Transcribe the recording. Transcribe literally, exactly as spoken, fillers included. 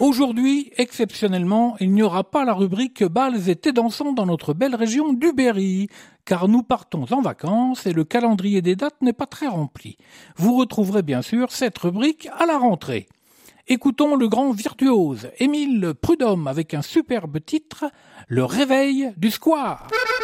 Aujourd'hui, exceptionnellement, il n'y aura pas la rubrique Bals et thé dansant dans notre belle région du Berry, car nous partons en vacances et le calendrier des dates n'est pas très rempli. Vous retrouverez bien sûr cette rubrique à la rentrée. Écoutons le grand virtuose, Émile Prudhomme, avec un superbe titre, Le réveil du square.